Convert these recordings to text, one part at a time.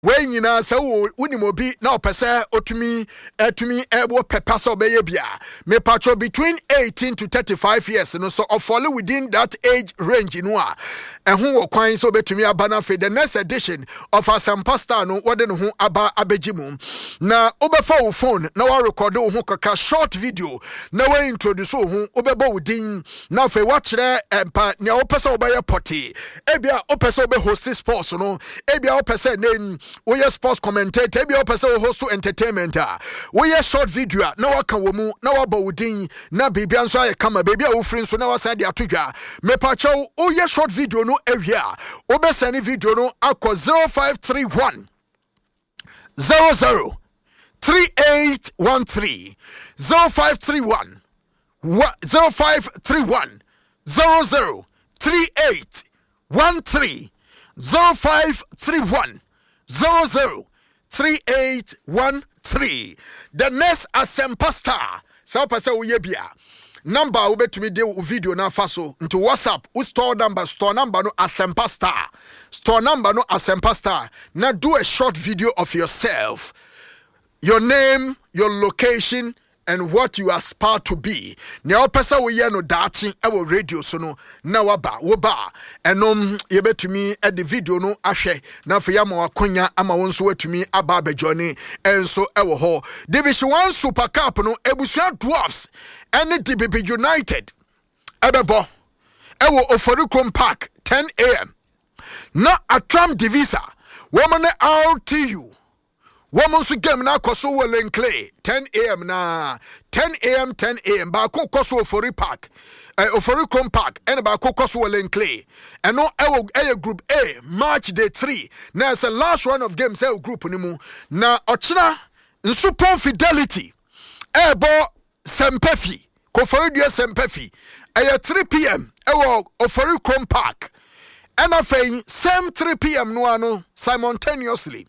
when you know, so when you be now, Pesa, Otumi, Etumi, Ebo, Pepasa, Bayabia, me patro between 18 to 35 years, and so follow within that age range in Noah. And who will coin so be to me a banner the next edition of our Sampasta, no, what then who Abba Abejimu. Now, Oberfo phone, now I record who kaka short video, now I introduce who Oberbo within now for watch there and part now Opesa Obaya Potty, Ebia Opesa Obe host sports, no, Ebia Opesa name. We are sports commentator, be a person host entertainment. We are short video, now I can woman, now about Woodin, now baby, and so I come a baby, our friends, so now I said, Atuja, me pacho, oh, yeah, short video, no area, Obes any video, no, aqua 0531 00 3813 0531 0531 00 3813 0531 003813. The next Asempa Star. So pasa uyebia. Number ube to me de video na faso into WhatsApp. Store number no Asempa Star. Store number no Asempa Star. Now do a short video of yourself. Your name, your location, and what you aspire to be. Now, person we no dating our radio so no na waba and you bet to me at the video no ashe na for yama wakonya ama wonso to me aba journey and so ewo ho Division 1 Super Cup no Ebusua Dwarfs and DBB United ebebo ewo Oforikrom Park 10 a.m. na Atram Divisa woman RTU woman su game na koso Wellen Clay 10 a.m. na 10 a.m. ba ko koso Ofori Park Oforikrom Park and ba ko koso Wellen Clay and no e group A March day 3 na it's the last round of games group ni mu na ochina Nsupon Fidelity ebo Sempefi Koforidua Sempefi 3 p.m. Oforikrom Park and afei same 3 p.m. no ano simultaneously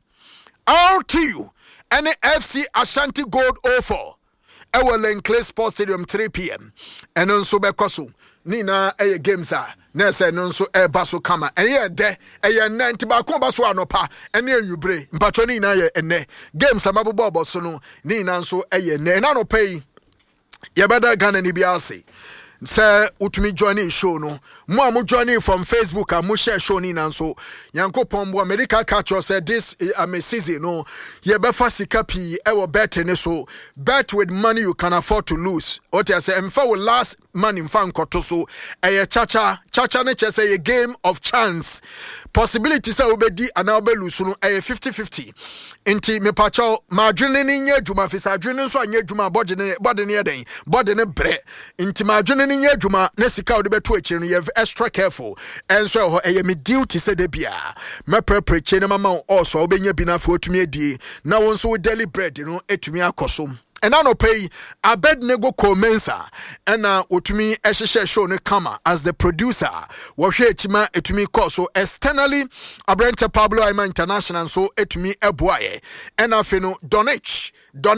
RTU and FC Ashanti Gold 04 Wellen Clay Sports Stadium 3 p.m. and also bekoso nina games are na say no so baso kama eye de eye 90 ba ko baso anopa ene yubre mpacho nina ye ene games amabobo so no nina nso eye ne na no pay ye beda Ghana ni bia ase say utumi joining show no mo joining from Facebook and mo share show ni nanso yankopon bo medical catch say this season no ye be fa sika pi e wo bet ne so bet with money you can afford to lose what I say emfa will last money mfa nkoto so e chacha ne say a game of chance possibility say obedi ana obe lose no e 50-50 enti me pacho madwene ni nya adwuma fisa adwene so anya adwuma body ne eden body ne bre enti madwene ni adwuma na sika wo de beto akiri no you extra careful and so me duty say de bia me prepare na mama also obenya bi na fo otumi adi na won so daily bread no etumi akosom and I no pay Abednego Komensa and utumi ehye show no kama as the producer wo hwe etima etumi koso externally Abrente Pablo Aima International so etumi eboaye and afi no Donish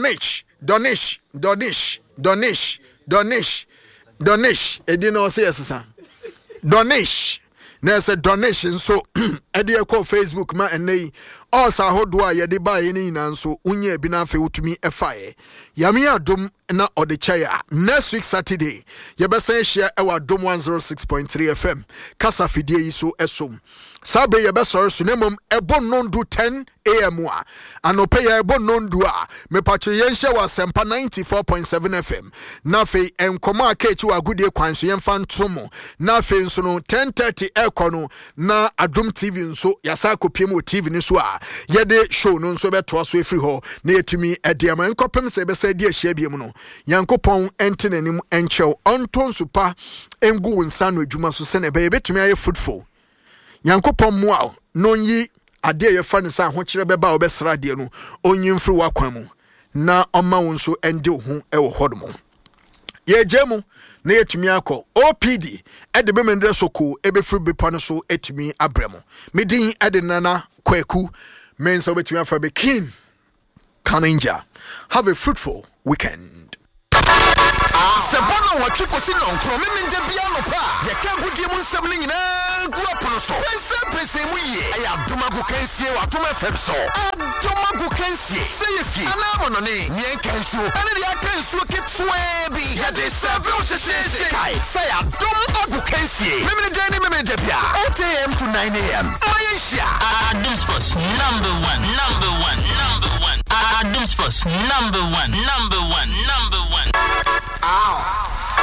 edino say yesesa Donish na say donation so ede call Facebook ma enei also hodo a yede ba ye ni nanso unye bi na afi utumi efaye yame adom na odechaya next week Saturday ye be say share e wa dom 106.3 FM kasa fidie yi so esom sabe ye be sorry sunemom ebo nondu 10 am a anope ye ebo nondu a me pacho ye hye wa sempa 94.7 FM na fe enkomo akechi wa gudie kwan so ye mfa ntomo na fe nso no 10:30 ekono na Adom TV nso yasa kopiem o TV ni so a ye de show no nso beto aso efri ho na yetumi ediama enkopem se be say die hye biem no yankopon entenanim enchew onton supa engu nsa no adwuma so se na be betumi aye fruitful yankopon mua no nyi ade ye fa ne sa ho kire beba obesra de no onyi mfiri wakwan mu na oma won so ende ho e wo hodomo ye jemu na yetumi akọ OPD ede be mendre soko ebefiri bepa no so etumi abremo medin ede nana kwaku mensa obetumi afa be king Kaninja. Have a fruitful weekend. Sebono wa triple sin on Crominde Biano Pa. You can't put him something in a guaposo. Pese mu ye. I have Dumago Kensi or Tuma Femso. Dumago Kensi. Say if you are on a Nyan Kensu. And the Akensu get swaby. Had a several say Dumago Kensi. Women Jenny Memedepia. 8 a.m. to 9 a.m. Maisha. Adum Sports number one. Adum Sports number one.